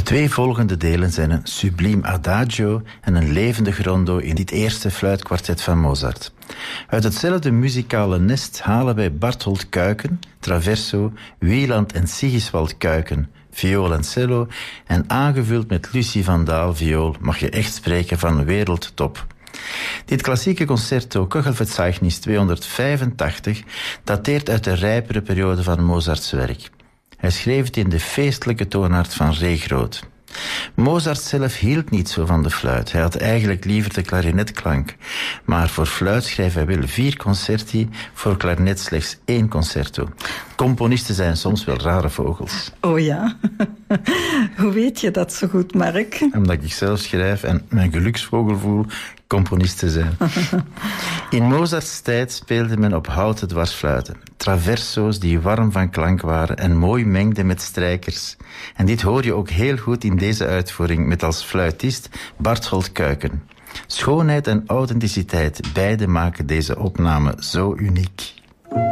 De 2 volgende delen zijn een subliem adagio en een levendig rondo in dit eerste fluitkwartet van Mozart. Uit hetzelfde muzikale nest halen wij Barthold Kuiken, traverso, Wieland en Sigiswald Kuiken, viool en cello, en aangevuld met Lucie van Daal viool mag je echt spreken van wereldtop. Dit klassieke concerto, Köchelverzeichnis 285, dateert uit de rijpere periode van Mozarts werk. Hij schreef het in de feestelijke toonaard van Regroot. Mozart zelf hield niet zo van de fluit. Hij had eigenlijk liever de klarinetklank. Maar voor fluit schreef hij wel 4 concerti, voor klarinet slechts 1 concerto. Componisten zijn soms wel rare vogels. Oh ja? Hoe weet je dat zo goed, Mark? Omdat ik zelf schrijf en mijn geluksvogel voel componist te zijn. In Mozarts tijd speelde men op houten dwarsfluiten. Traverso's die warm van klank waren en mooi mengden met strijkers. En dit hoor je ook heel goed in deze uitvoering met als fluitist Barthold Kuiken. Schoonheid en authenticiteit, beide maken deze opname zo uniek.